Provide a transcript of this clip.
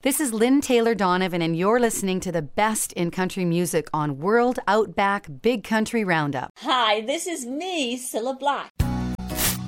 This is Lynn Taylor Donovan, and you're listening to the best in country music on World Outback Big Country Roundup. Hi, this is me, Cilla Black.